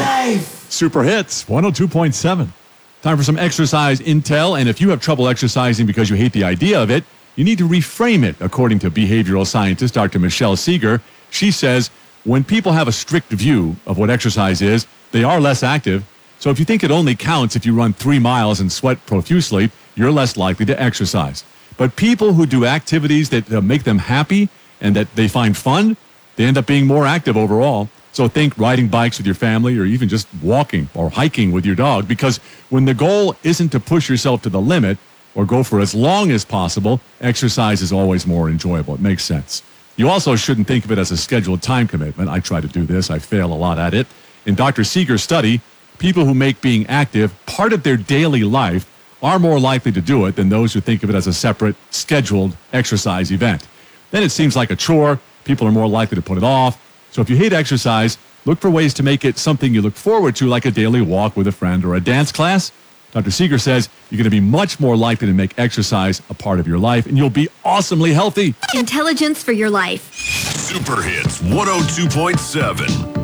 life. Super Hits 102.7. Time for some exercise intel. And if you have trouble exercising because you hate the idea of it, you need to reframe it, according to behavioral scientist Dr. Michelle Seeger. She says when people have a strict view of what exercise is, they are less active. So if you think it only counts if you run 3 miles and sweat profusely, you're less likely to exercise. But people who do activities that make them happy and that they find fun, they end up being more active overall. So think riding bikes with your family or even just walking or hiking with your dog, because when the goal isn't to push yourself to the limit or go for as long as possible, exercise is always more enjoyable. It makes sense. You also shouldn't think of it as a scheduled time commitment. I try to do this. I fail a lot at it. In Dr. Seeger's study, people who make being active part of their daily life are more likely to do it than those who think of it as a separate, scheduled exercise event. Then it seems like a chore. People are more likely to put it off. So if you hate exercise, look for ways to make it something you look forward to, like a daily walk with a friend or a dance class. Dr. Seeger says you're going to be much more likely to make exercise a part of your life, and you'll be awesomely healthy. Intelligence for your life. Super Hits 102.7.